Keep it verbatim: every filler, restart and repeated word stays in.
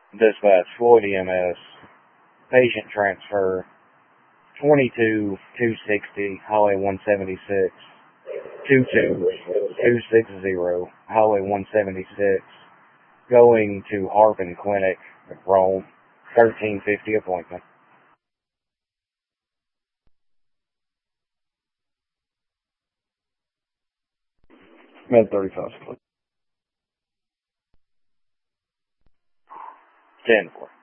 Dispatch Floyd E M S. Patient transfer. twenty-two two sixty, Highway one seventy-six. two two two sixty, Highway one seventy-six. Going to Harbin Clinic, Rome. thirteen fifty appointment. Med thirty-five. ten four.